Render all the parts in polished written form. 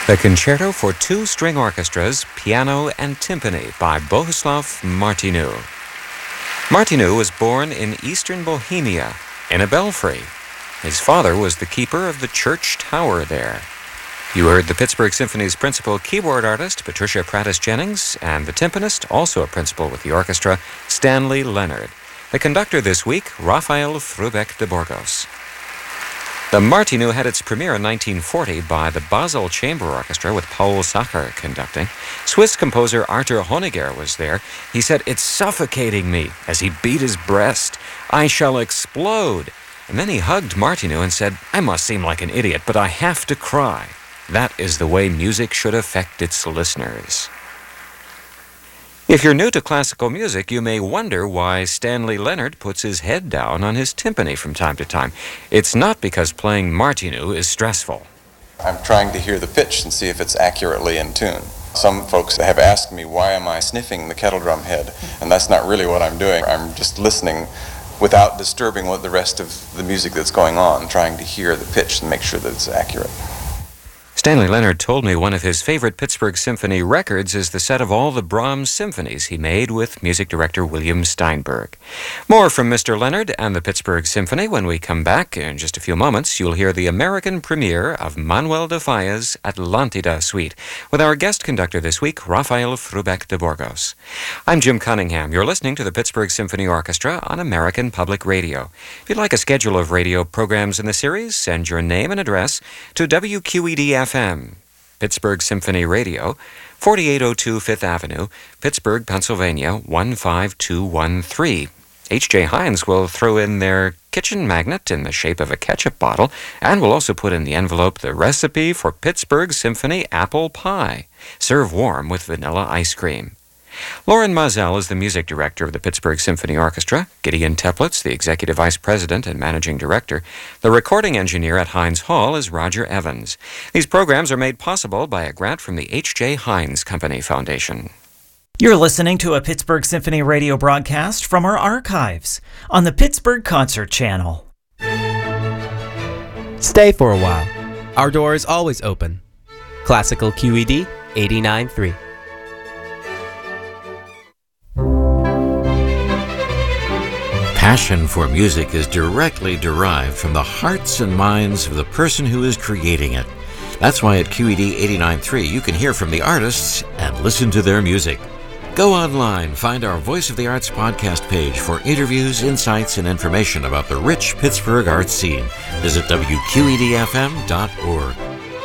The Concerto for Two String Orchestras, Piano and Timpani by Bohuslav Martinu. Martinu was born in eastern Bohemia, in a belfry. His father was the keeper of the church tower there. You heard the Pittsburgh Symphony's principal keyboard artist, Patricia Prattis Jennings, and the timpanist, also a principal with the orchestra, Stanley Leonard. The conductor this week, Rafael Frubeck de Burgos. The Martinu had its premiere in 1940 by the Basel Chamber Orchestra with Paul Sacher conducting. Swiss composer Arthur Honegger was there. He said, "It's suffocating me," as he beat his breast. "I shall explode." And then he hugged Martinu and said, "I must seem like an idiot, but I have to cry." That is the way music should affect its listeners. If you're new to classical music, you may wonder why Stanley Leonard puts his head down on his timpani from time to time. It's not because playing Martinu is stressful. I'm trying to hear the pitch and see if it's accurately in tune. Some folks have asked me, why am I sniffing the kettle drum head? And that's not really what I'm doing. I'm just listening without disturbing what the rest of the music that's going on, trying to hear the pitch and make sure that it's accurate. Stanley Leonard told me one of his favorite Pittsburgh Symphony records is the set of all the Brahms symphonies he made with music director William Steinberg. More from Mr. Leonard and the Pittsburgh Symphony when we come back. In just a few moments, you'll hear the American premiere of Manuel de Falla's Atlantida Suite with our guest conductor this week, Rafael Frubeck de Burgos. I'm Jim Cunningham. You're listening to the Pittsburgh Symphony Orchestra on American Public Radio. If you'd like a schedule of radio programs in the series, send your name and address to WQED FM, Pittsburgh Symphony Radio, 4802 Fifth Avenue, Pittsburgh, Pennsylvania, 15213. H.J. Heinz will throw in their kitchen magnet in the shape of a ketchup bottle and will also put in the envelope the recipe for Pittsburgh Symphony apple pie. Serve warm with vanilla ice cream. Lauren Mazel is the music director of the Pittsburgh Symphony Orchestra. Gideon Teplitz, the executive vice president and managing director. The recording engineer at Heinz Hall is Roger Evans. These programs are made possible by a grant from the H.J. Heinz Company Foundation. You're listening to a Pittsburgh Symphony radio broadcast from our archives on the Pittsburgh Concert Channel. Stay for a while. Our door is always open. Classical QED 89.3. Passion for music is directly derived from the hearts and minds of the person who is creating it. That's why at QED 89.3 you can hear from the artists and listen to their music. Go online, find our Voice of the Arts podcast page for interviews, insights, and information about the rich Pittsburgh arts scene. Visit WQEDFM.org.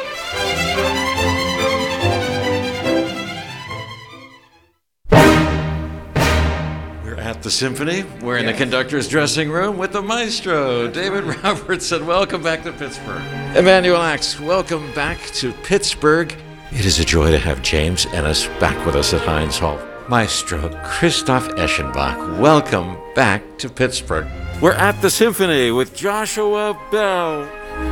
The Symphony. We're in the conductor's dressing room with the maestro, David Robertson. Welcome back to Pittsburgh. Emanuel Axe, welcome back to Pittsburgh. It is a joy to have James Ennis back with us at Heinz Hall. Maestro Christoph Eschenbach, welcome back to Pittsburgh. We're at the Symphony with Joshua Bell.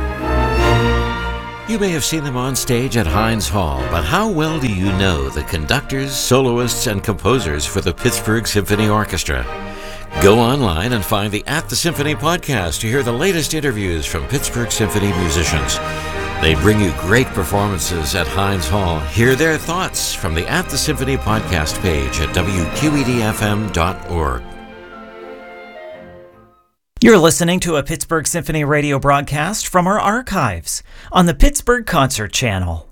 You may have seen them on stage at Heinz Hall, but how well do you know the conductors, soloists, and composers for the Pittsburgh Symphony Orchestra? Go online and find the At the Symphony podcast to hear the latest interviews from Pittsburgh Symphony musicians. They bring you great performances at Heinz Hall. Hear their thoughts from the At the Symphony podcast page at WQEDFM.org. You're listening to a Pittsburgh Symphony radio broadcast from our archives on the Pittsburgh Concert Channel.